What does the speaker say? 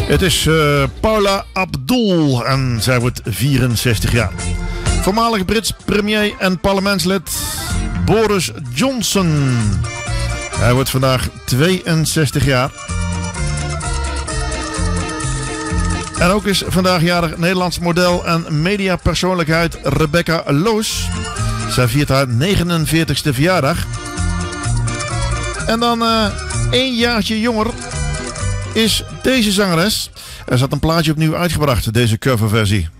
Het is Paula Abdul en zij wordt 64 jaar. Voormalig Brits premier en parlementslid Boris Johnson. Hij wordt vandaag 62 jaar. En ook is vandaag jarig Nederlands model en mediapersoonlijkheid Rebecca Loos. Zij viert haar 49ste verjaardag. En dan 1 jaartje jonger is deze zangeres. Er zat een plaatje opnieuw uitgebracht, deze coverversie.